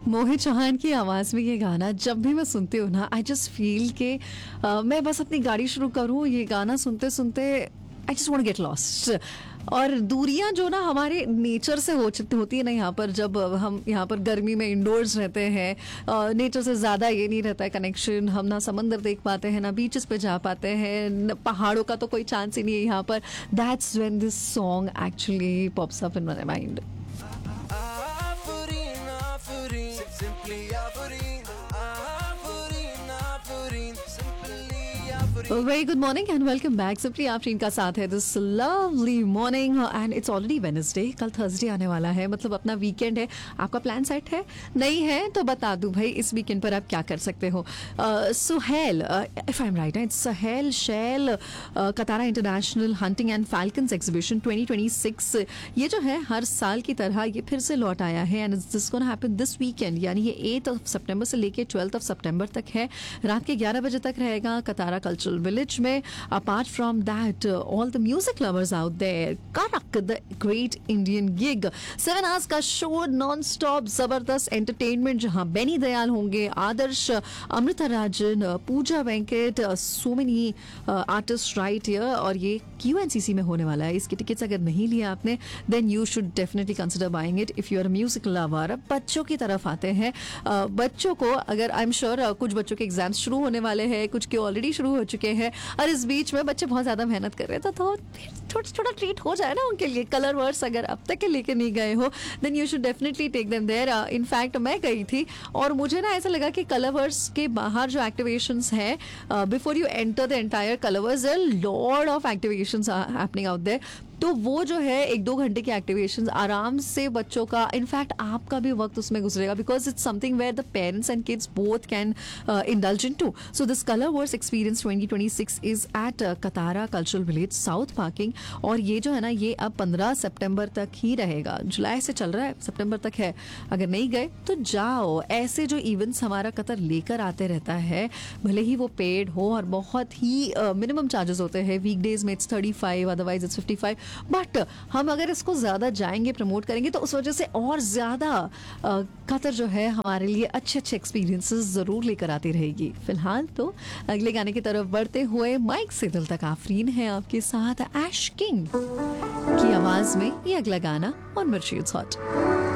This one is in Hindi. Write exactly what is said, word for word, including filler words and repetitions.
मोहित चौहान की आवाज़ में ये गाना जब भी मैं सुनती हूँ ना, आई जस्ट फील कि अ, मैं बस अपनी गाड़ी शुरू करूँ, ये गाना सुनते सुनते I just want get lost. और दूरियां जो ना हमारे नेचर से हो होती है ना, यहाँ पर जब हम यहाँ पर गर्मी में इंडोर्स रहते हैं, नेचर से ज़्यादा ये नहीं रहता है कनेक्शन। हम ना समंदर देख पाते हैं, ना बीचेस पे जा पाते हैं, न पहाड़ों का तो कोई चांस ही नहीं है यहाँ पर। That's when this song actually pops up in my mind. Afurin, Afurin, simply Afurin, Afurin, Afurin, simply Afurin. Very good morning and welcome back. Simply Afreen का साथ है this lovely morning and it's already Wednesday. कल थर्सडे आने वाला है, मतलब अपना वीकेंड है। आपका प्लान सेट है? नहीं है तो बता दूं भाई, इस वीकेंड पर आप क्या कर सकते हो। Suhail, if I am right, it's Suhail shell कतारा international hunting and falcons exhibition twenty twenty six. ये जो है हर साल की तरह ये फिर से लौट आया है and this gonna happen this weekend, यानी ये एट ऑफ सितंबर से लेके ट्वेल्थ ऑफ सितंबर तक है। रात के ग्यारह बजे तक रहेगा कतारा कल्चरल विलेज में। Apart from that, all the music lovers out there, करक the great Indian gig, seven hours का शो, नॉन स्टॉप जबरदस्त एंटरटेनमेंट, जहां बेनी दयाल होंगे, आदर्श, अमृता राजन, पूजा Venkat, so many artist right here. और ये क्यू एन सी सी में होने वाला है। इसकी टिकट्स अगर नहीं लिए आपने, then you should definitely consider buying it if you are a music lover. बच्चों की तरफ आते हैं। uh, बच्चों को अगर आई एम श्योर कुछ बच्चों के एग्जाम्स शुरू होने वाले हैं, कुछ के ऑलरेडी शुरू हो चुके हैं, और इस बीच में बच्चे बहुत ज्यादा मेहनत कर रहे हैं, तो थोड़ा थोड़ा ट्रीट हो जाए ना उनके लिए। कलर वर्ड्स अगर अब तक के लेके नहीं गए हो, then you should definitely take them there. In fact मैं गई थी और मुझे ना ऐसा लगा कि कलर वर्ड्स के बाहर जो एक्टिवेशंस हैं, before you enter the entire colour words, there are lot of एक्टिवेशंस happening out there. तो वो जो है एक दो घंटे के एक्टिवेशंस आराम से बच्चों का, इनफैक्ट आपका भी वक्त उसमें गुजरेगा, because it's something where the parents and kids both can indulge into. So this colour words experience twenty twenty six is eight कतारा cultural village, south parking. और ये जो है ना, ये अब पंद्रह सितंबर तक ही रहेगा। जुलाई से चल रहा है, सितंबर तक है। अगर नहीं गए तो जाओ। ऐसे जो इवेंट्स हमारा कतर लेकर आते रहता है, भले ही वो पेड हो और बहुत ही मिनिमम चार्जेस होते हैं। वीकडेज में it's thirty five, otherwise it's fifty five. But हम अगर इसको ज्यादा जाएंगे, प्रमोट करेंगे, तो उस वजह से और ज्यादा कतर जो है हमारे लिए अच्छे अच्छे एक्सपीरियंसेस जरूर लेकर आती रहेगी। फिलहाल तो अगले गाने की तरफ बढ़ते हुए, माइक से दिल तक आफरीन है आपके साथ, ऐश किंग की आवाज में ये अगला गाना ऑन मिर्ची इट्स हॉट।